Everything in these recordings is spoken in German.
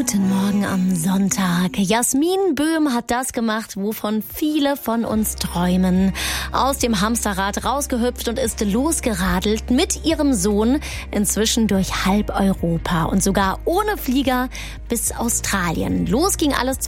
Guten Morgen am Sonntag. Jasmin Böhm hat das gemacht, wovon viele von uns träumen. Aus dem Hamsterrad rausgehüpft und ist losgeradelt mit ihrem Sohn inzwischen durch halb Europa und sogar ohne Flieger bis Australien. Los ging alles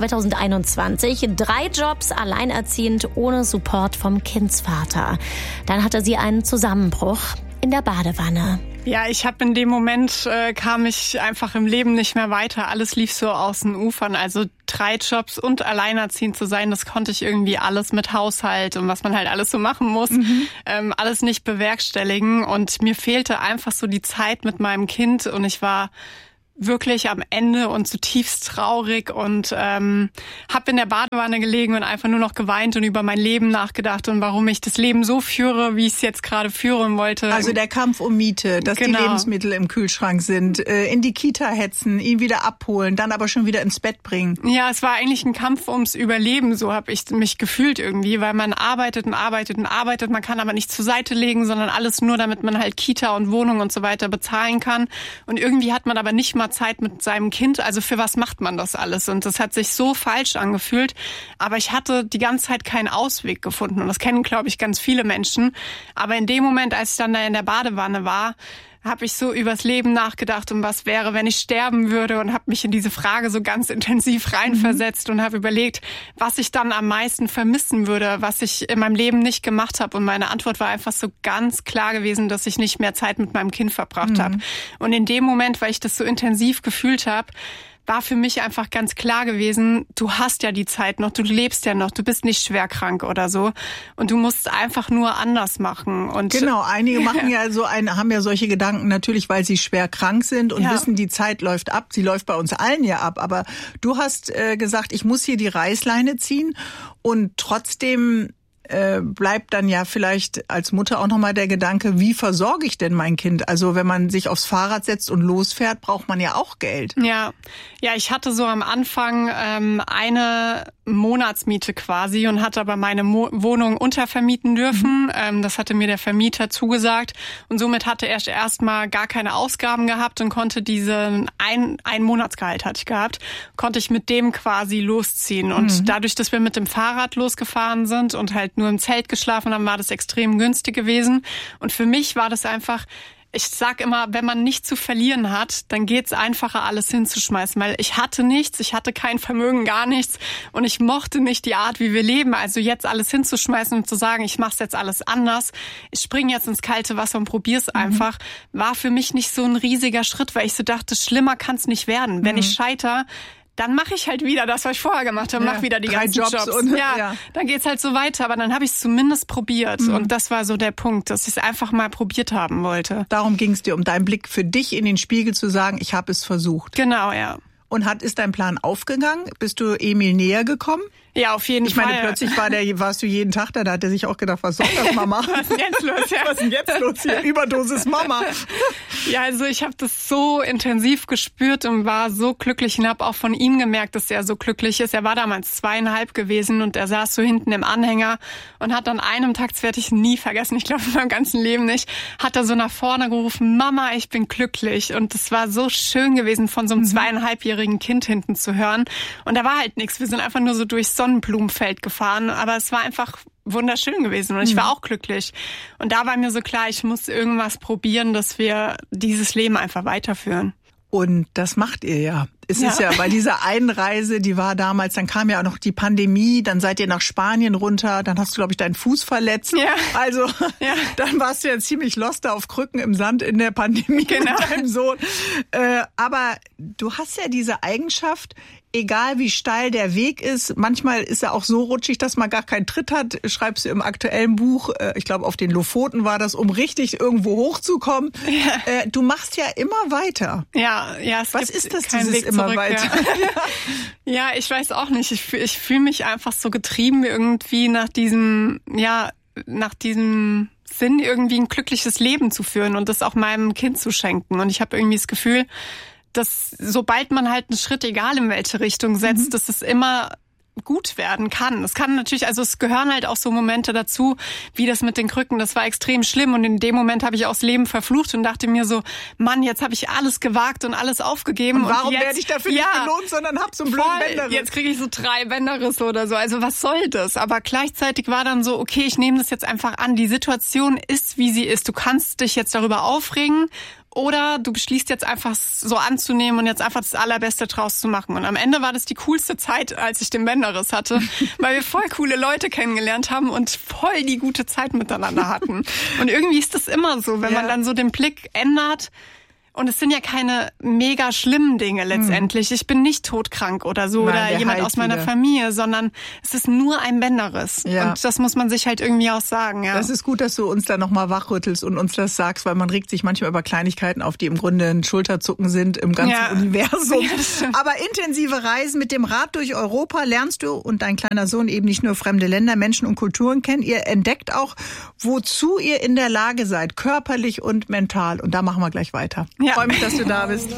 2021. 3 Jobs, alleinerziehend, ohne Support vom Kindsvater. Dann hatte sie einen Zusammenbruch in der Badewanne. Ja, ich habe in dem Moment, kam ich einfach im Leben nicht mehr weiter. Alles lief so aus den Ufern. Also 3 Jobs und alleinerziehend zu sein, das konnte ich irgendwie alles mit Haushalt und was man halt alles so machen muss, alles nicht bewerkstelligen. Und mir fehlte einfach so die Zeit mit meinem Kind und ich war wirklich am Ende und zutiefst traurig und habe in der Badewanne gelegen und einfach nur noch geweint und über mein Leben nachgedacht und warum ich das Leben so führe, wie ich es jetzt gerade führen wollte. Also der Kampf um Miete, dass die Lebensmittel im Kühlschrank sind, in die Kita hetzen, ihn wieder abholen, dann aber schon wieder ins Bett bringen. Ja, es war eigentlich ein Kampf ums Überleben, so habe ich mich gefühlt irgendwie, weil man arbeitet und arbeitet und arbeitet, man kann aber nicht zur Seite legen, sondern alles nur, damit man halt Kita und Wohnung und so weiter bezahlen kann. Und irgendwie hat man aber nicht mal Zeit mit seinem Kind, also für was macht man das alles? Und das hat sich so falsch angefühlt, aber ich hatte die ganze Zeit keinen Ausweg gefunden und das kennen, glaube ich, ganz viele Menschen. Aber in dem Moment, als ich dann da in der Badewanne war, habe ich so übers Leben nachgedacht und was wäre, wenn ich sterben würde und habe mich in diese Frage so ganz intensiv reinversetzt und habe überlegt, was ich dann am meisten vermissen würde, was ich in meinem Leben nicht gemacht habe. Und meine Antwort war einfach so ganz klar gewesen, dass ich nicht mehr Zeit mit meinem Kind verbracht habe. Und in dem Moment, weil ich das so intensiv gefühlt habe, war für mich einfach ganz klar gewesen, du hast ja die Zeit noch, du lebst ja noch, du bist nicht schwer krank oder so und du musst einfach nur anders machen. Und genau, einige machen ja haben ja solche Gedanken natürlich, weil sie schwer krank sind und wissen, die Zeit läuft ab. Sie läuft bei uns allen ja ab, aber du hast gesagt, ich muss hier die Reißleine ziehen und trotzdem bleibt dann ja vielleicht als Mutter auch nochmal der Gedanke, wie versorge ich denn mein Kind? Also wenn man sich aufs Fahrrad setzt und losfährt, braucht man ja auch Geld. Ja, ich hatte so am Anfang eine Monatsmiete quasi und hatte aber meine Wohnung untervermieten dürfen. Das hatte mir der Vermieter zugesagt und somit hatte er erstmal gar keine Ausgaben gehabt und konnte ein Monatsgehalt hatte ich gehabt, konnte ich mit dem quasi losziehen. Und dadurch, dass wir mit dem Fahrrad losgefahren sind und halt nur im Zelt geschlafen haben, war das extrem günstig gewesen. Und für mich war das einfach, ich sag immer, wenn man nichts zu verlieren hat, dann geht's einfacher, alles hinzuschmeißen, weil ich hatte nichts, ich hatte kein Vermögen, gar nichts und ich mochte nicht die Art, wie wir leben. Also jetzt alles hinzuschmeißen und zu sagen, ich mach's jetzt alles anders, ich springe jetzt ins kalte Wasser und probier's einfach, war für mich nicht so ein riesiger Schritt, weil ich so dachte, schlimmer kann's nicht werden. Wenn ich scheiter, dann mache ich halt wieder das, was ich vorher gemacht habe, mach wieder die ganzen Jobs. Dann geht's halt so weiter, aber dann habe ich es zumindest probiert und das war so der Punkt, dass ich es einfach mal probiert haben wollte. Darum ging es dir, um deinen Blick für dich in den Spiegel zu sagen, ich habe es versucht. Genau, ja. Und ist dein Plan aufgegangen? Bist du Emil näher gekommen? Ja, auf jeden Fall. Ich meine, plötzlich warst du jeden Tag da hat er sich auch gedacht, was soll das, Mama? Was ist denn jetzt los? Ja. Was ist denn jetzt los hier? Überdosis Mama. Ja, also ich habe das so intensiv gespürt und war so glücklich und habe auch von ihm gemerkt, dass er so glücklich ist. Er war damals 2,5 gewesen und er saß so hinten im Anhänger und hat an einem Tag, das werde ich nie vergessen, ich glaube in meinem ganzen Leben nicht, hat er so nach vorne gerufen, Mama, ich bin glücklich. Und das war so schön gewesen, von so einem 2,5-jährigen Kind hinten zu hören. Und da war halt nichts. Wir sind einfach nur so durchs Sonnenblumenfeld gefahren, aber es war einfach wunderschön gewesen und ich war auch glücklich. Und da war mir so klar, ich muss irgendwas probieren, dass wir dieses Leben einfach weiterführen. Und das macht ihr ja. Es ist ja bei dieser einen Reise, die war damals, dann kam ja auch noch die Pandemie, dann seid ihr nach Spanien runter, dann hast du, glaube ich, deinen Fuß verletzt. Ja. Also dann warst du ja ziemlich lost auf Krücken im Sand in der Pandemie mit deinem Sohn. Aber du hast ja diese Eigenschaft, egal wie steil der Weg ist, manchmal ist er auch so rutschig, dass man gar keinen Tritt hat, schreibst du im aktuellen Buch, ich glaube auf den Lofoten war das, um richtig irgendwo hochzukommen. Ja. Du machst ja immer weiter. Ja, was ist das, dieses Weg immer zurück, weiter? Ja, ich weiß auch nicht. Ich fühle mich einfach so getrieben irgendwie nach diesem Sinn, irgendwie ein glückliches Leben zu führen und das auch meinem Kind zu schenken. Und ich habe irgendwie das Gefühl, dass sobald man halt einen Schritt, egal in welche Richtung setzt, dass es immer gut werden kann. Es kann natürlich, also es gehören halt auch so Momente dazu, wie das mit den Krücken. Das war extrem schlimm und in dem Moment habe ich auch das Leben verflucht und dachte mir so, Mann, jetzt habe ich alles gewagt und alles aufgegeben. Und warum werde ich dafür nicht belohnt, sondern hab so einen blöden Bänderriss? Jetzt kriege ich so 3 Bänderrisse oder so. Also was soll das? Aber gleichzeitig war dann so, okay, ich nehme das jetzt einfach an. Die Situation ist, wie sie ist. Du kannst dich jetzt darüber aufregen oder du beschließt jetzt einfach so anzunehmen und jetzt einfach das Allerbeste draus zu machen. Und am Ende war das die coolste Zeit, als ich den Bänderriss hatte, weil wir voll coole Leute kennengelernt haben und voll die gute Zeit miteinander hatten. Und irgendwie ist das immer so, wenn man dann so den Blick ändert. Und es sind ja keine mega schlimmen Dinge letztendlich. Ich bin nicht todkrank oder so oder jemand aus meiner Familie, sondern es ist nur ein Bänderriss. Ja. Und das muss man sich halt irgendwie auch sagen. Ja. Das ist gut, dass du uns da nochmal wachrüttelst und uns das sagst, weil man regt sich manchmal über Kleinigkeiten auf, die im Grunde ein Schulterzucken sind im ganzen Universum. Ja, aber intensive Reisen mit dem Rad durch Europa lernst du und dein kleiner Sohn eben nicht nur fremde Länder, Menschen und Kulturen kennen. Ihr entdeckt auch, wozu ihr in der Lage seid, körperlich und mental. Und da machen wir gleich weiter. Ich freue mich, dass du da bist.